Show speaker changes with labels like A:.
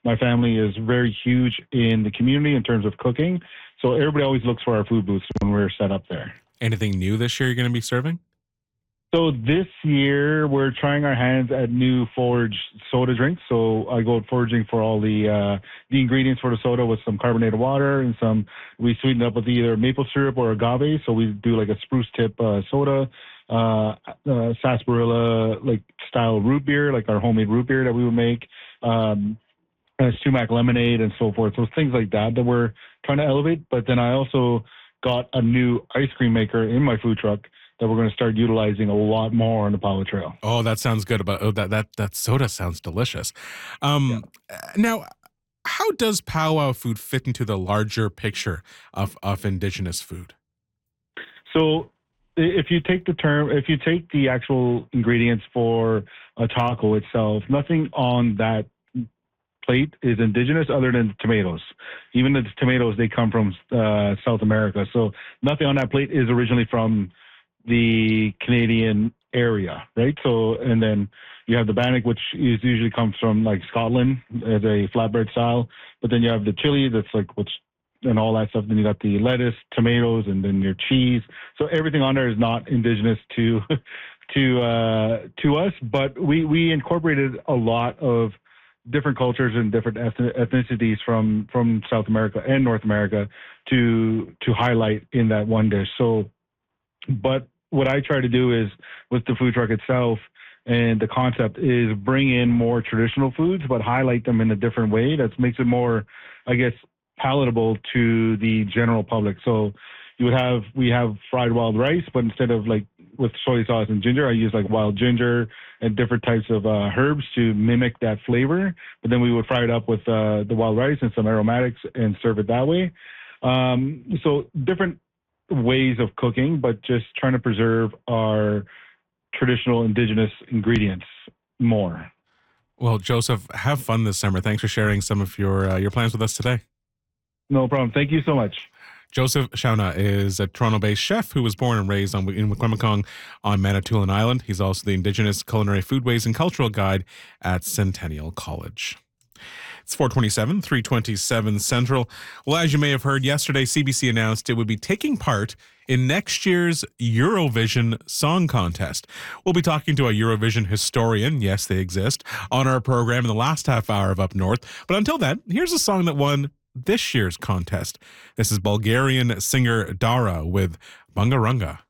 A: my family is very huge in the community in terms of cooking. So everybody always looks for our food booths when we're set up there.
B: Anything new this year you're going to be serving?
A: So this year we're trying our hands at new forage soda drinks. So I go foraging for all the ingredients for the soda with some carbonated water and we sweeten it up with either maple syrup or agave. So we do like a spruce tip soda, sarsaparilla like style root beer, like our homemade root beer that we would make, sumac lemonade and so forth. So things like that we're trying to elevate. But then I also got a new ice cream maker in my food truck that we're going to start utilizing a lot more on the Powwow Trail.
B: Oh, that sounds good. That soda sounds delicious. Now, how does powwow food fit into the larger picture of Indigenous food?
A: So if you take the actual ingredients for a taco itself, nothing on that plate is Indigenous other than tomatoes. Even the tomatoes, they come from South America. So nothing on that plate is originally from the Canadian area, right? So, and then you have the bannock, which usually comes from like Scotland as a flatbread style. But then you have the chili, that's like and all that stuff. Then you got the lettuce, tomatoes, and then your cheese. So everything on there is not Indigenous to us, but we incorporated a lot of different cultures and different ethnicities from South America and North America to highlight in that one dish. So, but what I try to do is with the food truck itself and the concept is bring in more traditional foods, but highlight them in a different way that makes it more, I guess, palatable to the general public. So we have fried wild rice, but instead of like with soy sauce and ginger, I use like wild ginger and different types of herbs to mimic that flavor. But then we would fry it up with the wild rice and some aromatics and serve it that way. So different ways of cooking, but just trying to preserve our traditional Indigenous ingredients more.
B: Well, Joseph, have fun this summer. Thanks for sharing some of your plans with us today.
A: No problem. Thank you so much.
B: Joseph Shauna is a Toronto-based chef who was born and raised in Wikwemikong on Manitoulin Island. He's also the Indigenous Culinary Foodways and Cultural Guide at Centennial College. It's 427, 327 Central. Well, as you may have heard, yesterday CBC announced it would be taking part in next year's Eurovision Song Contest. We'll be talking to a Eurovision historian, yes, they exist, on our program in the last half hour of Up North. But until then, here's a song that won this year's contest. This is Bulgarian singer Dara with Bungarunga.